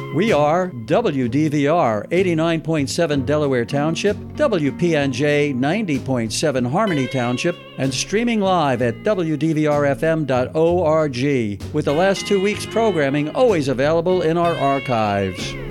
We are WDVR 89.7 Delaware Township, WPNJ 90.7 Harmony Township, and streaming live at WDVRFM.org, with the last 2 weeks' programming always available in our archives.